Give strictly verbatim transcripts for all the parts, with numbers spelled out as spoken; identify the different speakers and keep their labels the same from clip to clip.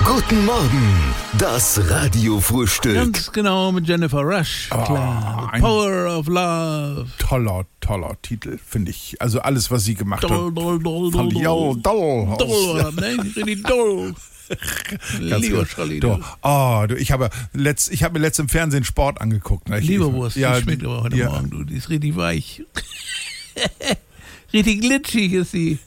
Speaker 1: Guten Morgen, das Radiofrühstück.
Speaker 2: Ganz genau, mit Jennifer Rush.
Speaker 3: Oh,
Speaker 2: Klar.
Speaker 3: ein
Speaker 2: Power of Love.
Speaker 3: Toller, toller Titel, finde ich. Also alles, was sie gemacht hat.
Speaker 2: Doll, doll, doll,
Speaker 3: Fand
Speaker 2: doll,
Speaker 3: ich auch doll.
Speaker 2: doll, ne? Richtig doll.
Speaker 3: Ganz
Speaker 2: Lieber
Speaker 3: gut.
Speaker 2: Scholli,
Speaker 3: Du,
Speaker 2: du.
Speaker 3: oh, du, ich habe letzt, ich habe mir letztens im Fernsehen Sport angeguckt. Ne? Ich-
Speaker 2: Leberwurst,
Speaker 3: ja,
Speaker 2: die schmeckt aber heute
Speaker 3: ja.
Speaker 2: Morgen, du. Die ist richtig weich. Richtig glitschig ist sie.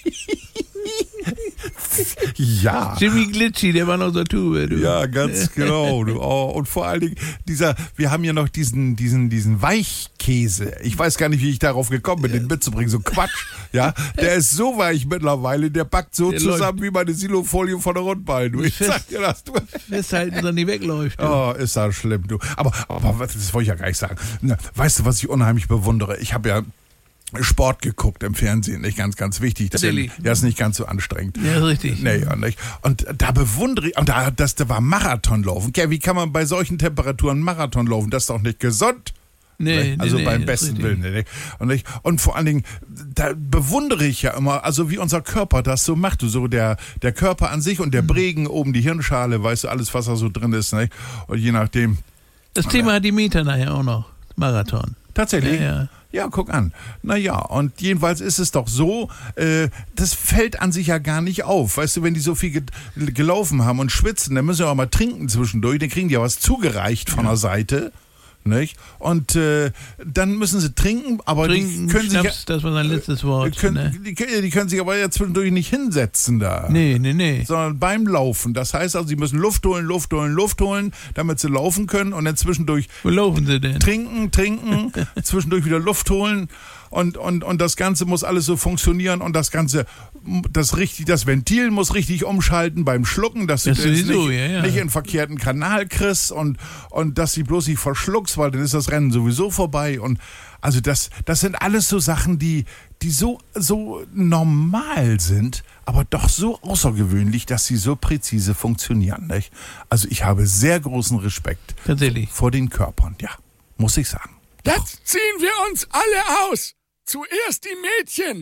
Speaker 3: Ja.
Speaker 2: Jimmy Glitchy, der war noch so Tube, du.
Speaker 3: Ja, ganz genau. Du. Oh, und vor allen Dingen, dieser, wir haben ja noch diesen, diesen, diesen Weichkäse. Ich weiß gar nicht, wie ich darauf gekommen bin, den mitzubringen. So Quatsch. Ja, der ist so weich mittlerweile, der packt so
Speaker 2: Der
Speaker 3: zusammen wie meine Silofolie von der Rundball. Du. Ich
Speaker 2: Fest-
Speaker 3: sag dir das, du.
Speaker 2: Festhalten, dass er nicht wegläuft. Du.
Speaker 3: Oh, ist das schlimm, du. Aber, aber was- das wollte ich ja gar nicht sagen. Na, weißt du, was ich unheimlich bewundere? Ich habe ja Sport geguckt im Fernsehen, nicht ganz, ganz wichtig. Das ist,
Speaker 2: Natürlich.
Speaker 3: ja, ist nicht ganz so anstrengend.
Speaker 2: Ja, richtig.
Speaker 3: Nee, ja, nicht. Und da bewundere ich, und da, das, da war Marathonlaufen. Ja, wie kann man bei solchen Temperaturen Marathon laufen? Das ist doch nicht gesund.
Speaker 2: Nee,
Speaker 3: Also
Speaker 2: nee,
Speaker 3: beim
Speaker 2: nee,
Speaker 3: besten
Speaker 2: richtig.
Speaker 3: Willen. Nicht? Und, ich, und vor allen Dingen, da bewundere ich ja immer, also wie unser Körper das so macht. So der, der Körper an sich und der Bregen, oben die Hirnschale, weißt du, alles, was da so drin ist. Nicht? Und je nachdem.
Speaker 2: Das Thema hat die Mieter nachher auch noch. Marathon.
Speaker 3: Tatsächlich?
Speaker 2: Ja, ja.
Speaker 3: Ja, guck an. Naja, und jedenfalls ist es doch so, äh, das fällt an sich ja gar nicht auf. Weißt du, wenn die so viel ge gelaufen haben und schwitzen, dann müssen sie auch mal trinken zwischendurch, dann kriegen die ja was zugereicht von
Speaker 2: Ja.
Speaker 3: der Seite. Nicht? Und äh, dann müssen sie trinken, aber
Speaker 2: Trinken,
Speaker 3: die können sich ja,
Speaker 2: Schnaps, das war sein letztes Wort.
Speaker 3: können,
Speaker 2: ne?
Speaker 3: die, die können sich aber ja zwischendurch nicht hinsetzen da.
Speaker 2: Nee, nee, nee.
Speaker 3: Sondern beim Laufen. Das heißt also, sie müssen Luft holen, Luft holen, Luft holen, damit sie laufen können und dann zwischendurch
Speaker 2: Wo laufen sie denn?
Speaker 3: trinken, trinken, zwischendurch wieder Luft holen und, und, und das Ganze muss alles so funktionieren und das Ganze, das richtig, das Ventil muss richtig umschalten beim Schlucken, dass du
Speaker 2: Das
Speaker 3: das
Speaker 2: sowieso,
Speaker 3: nicht,
Speaker 2: ja, ja.
Speaker 3: nicht in den verkehrten Kanal kriegst und, und dass sie bloß nicht verschluckst, weil dann ist das Rennen sowieso vorbei und also das, das sind alles so Sachen, die, die so, so normal sind, aber doch so außergewöhnlich, dass sie so präzise funktionieren, nicht? Also ich habe sehr großen Respekt
Speaker 2: Tatsächlich.
Speaker 3: vor den Körpern, ja, muss ich sagen.
Speaker 4: Jetzt ziehen wir uns alle aus. Zuerst die Mädchen.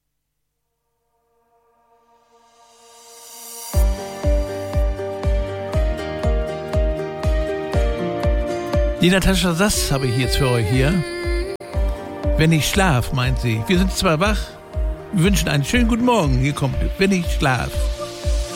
Speaker 2: Die Natascha Sass habe ich jetzt für euch hier. Wenn ich schlaf, meint sie. Wir sind zwar wach, wir wünschen einen schönen guten Morgen. Hier kommt, wenn ich schlaf.